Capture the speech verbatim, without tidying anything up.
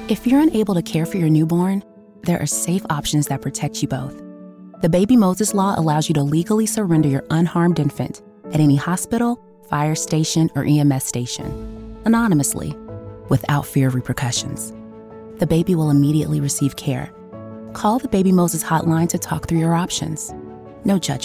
If you're unable to care for your newborn, there are safe options that protect you both. The Baby Moses Law allows you to legally surrender your unharmed infant at any hospital, fire station, or E M S station, anonymously, without fear of repercussions. The baby will immediately receive care. Call the Baby Moses hotline to talk through your options. No judgment.